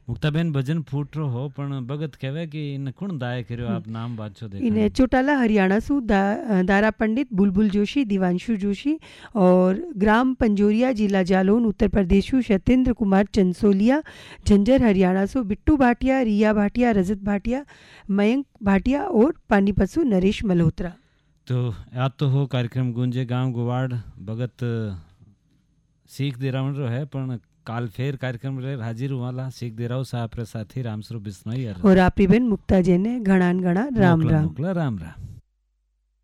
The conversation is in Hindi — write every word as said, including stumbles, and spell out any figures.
मुक्ताबेन भजन फूट रो हो पण भगत कहवे कि इन कुण दाय करियो आप नाम बादशो देखा इन्हें चौटाला हरियाणा सु दा, दारा पंडित बुलबुल जोशी, दिवांशु जोशी और ग्राम पंजोरिया जिला जालौन उत्तर प्रदेश सु सत्येंद्र कुमार चंसोलिया, झंझर हरियाणा सु बिट्टू भाटिया, रिया भाटिया, रजत भाटिया, मयंक भाटिया और पानीपत सु नरेश मल्होत्रा। तो आज तो हो कार्यक्रम गुंजे गांव गुवाड़ भगत सीख दे रावण रो है पण काल फेर कार्यक्रम रे हाजिर हुआला सीख दे राव साहब रे साथी रामसरो बिश्नोई और आपरी बेन मुक्ता जी ने घणान घणा राम राम राम राम।